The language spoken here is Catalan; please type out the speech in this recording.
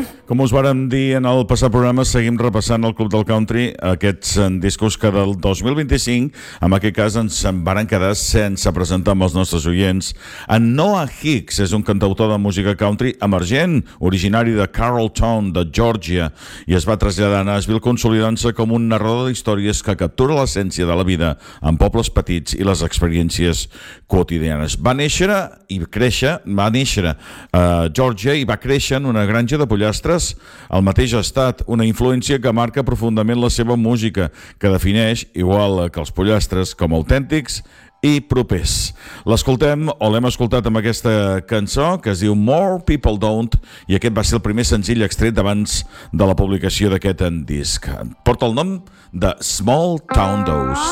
Com us vàrem dir en el passat programa, seguim repassant el Club del Country, aquests discos que del 2025, en aquest cas ens en varen quedar sense presentar amb els nostres oients. En Noah Hicks és un cantautor de música country emergent, originari de Carrollton, de Georgia, i es va traslladar a Nashville consolidant-se com un narrador d'històries que captura l'essència de la vida en pobles petits i les experiències quotidianes. Va néixer a Georgia i va créixer en una granja de pollastres al mateix estat, una influència que marca profundament la seva música, que defineix, igual que els pollastres, com autèntics i propers. L'escoltem, o l'hem escoltat amb aquesta cançó, que es diu More People Don't, i aquest va ser el primer senzill extret abans de la publicació d'aquest disc. Porta el nom de Small Town Dose.